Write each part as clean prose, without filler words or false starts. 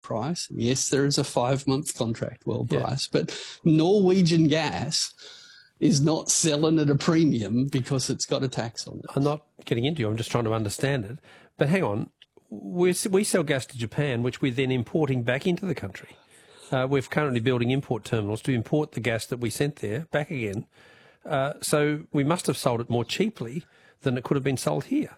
price. Yes, there is a 5-month contract world Yeah. price, but Norwegian gas is not selling at a premium because it's got a tax on it. I'm not getting into you. I'm just trying to understand it. But hang on. We sell gas to Japan, which we're then importing back into the country. We're currently building import terminals to import the gas that we sent there back again. So we must have sold it more cheaply than it could have been sold here.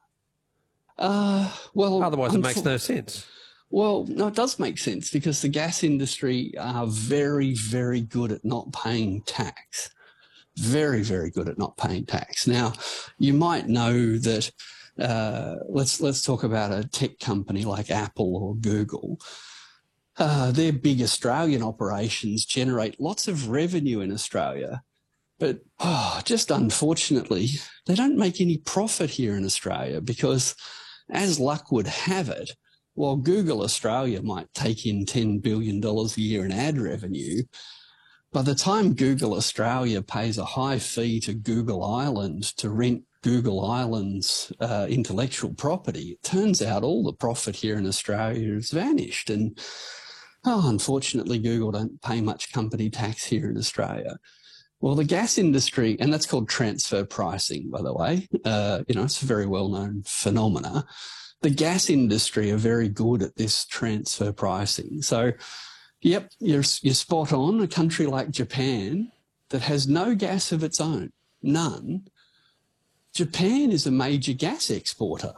Well, otherwise it makes no sense. Well, no, it does make sense because the gas industry are very, very good at not paying tax. Very, very good at not paying tax. Now, you might know that, let's talk about a tech company like Apple or Google. Their big Australian operations generate lots of revenue in Australia, but just unfortunately, they don't make any profit here in Australia because, as luck would have it, while Google Australia might take in $10 billion a year in ad revenue, by the time Google Australia pays a high fee to Google Ireland to rent Google Ireland's intellectual property, it turns out all the profit here in Australia has vanished. And unfortunately, Google don't pay much company tax here in Australia. Well, the gas industry, and that's called transfer pricing, by the way, it's a very well-known phenomena. The gas industry are very good at this transfer pricing. So, yep, you're spot on. A country like Japan that has no gas of its own, none. Japan is a major gas exporter.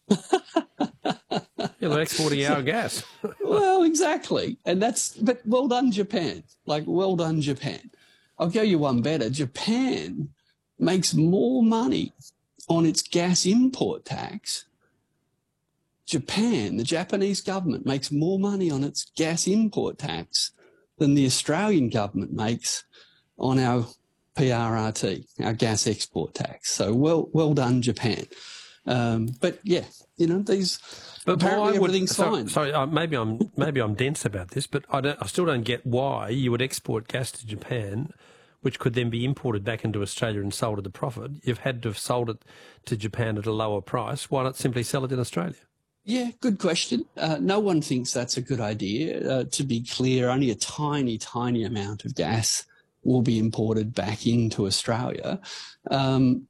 Yeah, they're exporting our gas. Well, exactly. But well done, Japan. Well done, Japan. I'll go you one better. Japan makes more money on its gas import tax. Japan, the Japanese government, makes more money on its gas import tax than the Australian government makes on our PRRT, our gas export tax. So well done, Japan. But yeah, these. But apparently everything's fine. Sorry, maybe I'm dense about this, but I still don't get why you would export gas to Japan, which could then be imported back into Australia and sold at a profit. You've had to have sold it to Japan at a lower price. Why not simply sell it in Australia? Yeah, good question. No one thinks that's a good idea. To be clear, only a tiny, tiny amount of gas will be imported back into Australia. And,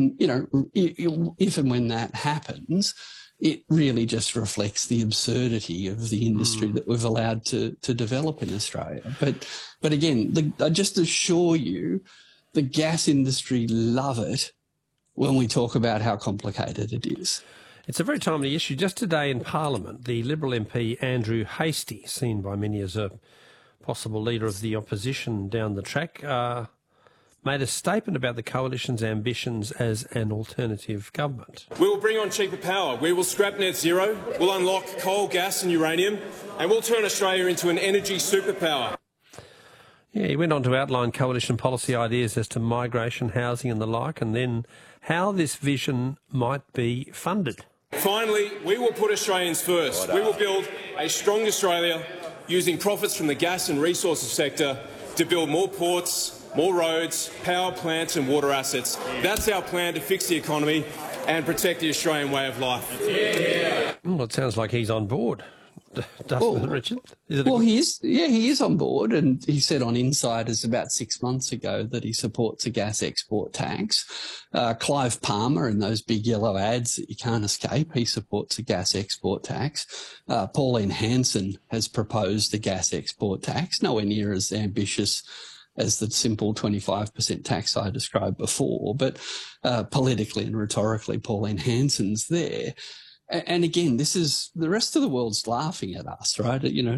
if and when that happens, it really just reflects the absurdity of the industry that we've allowed to develop in Australia. But again, I just assure you, the gas industry love it when we talk about how complicated it is. It's a very timely issue. Just today in Parliament, the Liberal MP Andrew Hastie, seen by many as a possible leader of the opposition down the track, made a statement about the coalition's ambitions as an alternative government. We will bring on cheaper power. We will scrap net zero. We'll unlock coal, gas and uranium. And we'll turn Australia into an energy superpower. Yeah, he went on to outline coalition policy ideas as to migration, housing and the like, and then how this vision might be funded. Finally, we will put Australians first. We will build a strong Australia using profits from the gas and resources sector to build more ports, more roads, power plants and water assets. That's our plan to fix the economy and protect the Australian way of life. Yeah. Well, it sounds like he's on board. Doesn't Richard? He is on board, and he said on Insiders about 6 months ago that he supports a gas export tax. Clive Palmer, in those big yellow ads that you can't escape, he supports a gas export tax. Pauline Hanson has proposed a gas export tax, nowhere near as ambitious as the simple 25% tax I described before, but politically and rhetorically, Pauline Hanson's there. And again, this is the rest of the world's laughing at us, right?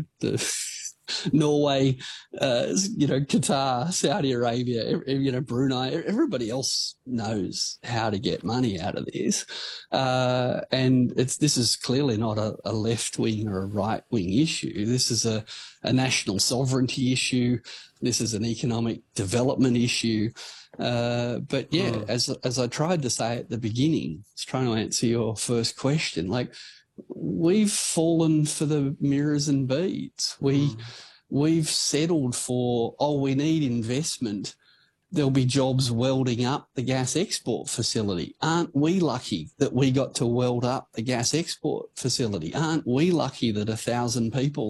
Norway, Qatar, Saudi Arabia, Brunei, everybody else knows how to get money out of this. And this is clearly not a left wing or a right wing issue. This is a national sovereignty issue. This is an economic development issue. But yeah, as I tried to say at the beginning, I was trying to answer your first question, we've fallen for the mirrors and beads. We've settled for, we need investment. There'll be jobs welding up the gas export facility. Aren't we lucky that we got to weld up the gas export facility? Aren't we lucky that 1,000 people